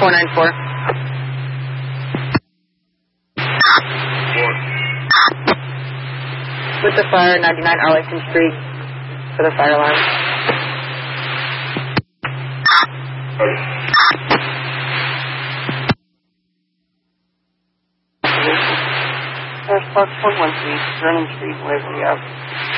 494. With the fire, 99 Arlington Street for the fire alarm. There's Park 113, Vernon Street, Waverly Ave.